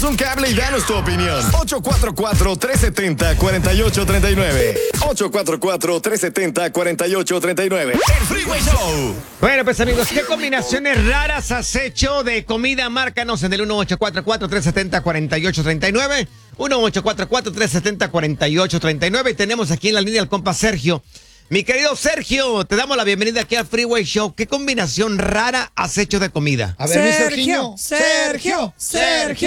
un cable y danos tu opinión. 844-370-4839. 844-370-4839. El Freeway Show. Bueno, pues amigos, ¿qué combinaciones raras has hecho de comida? Márcanos en el 1844-370-4839. 1844-370-4839. Tenemos aquí en la línea al compa Sergio. Mi querido Sergio, te damos la bienvenida aquí al Freeway Show. ¿Qué combinación rara has hecho de comida? A ver, mi Sergio, Sergio. Sergio, Sergio.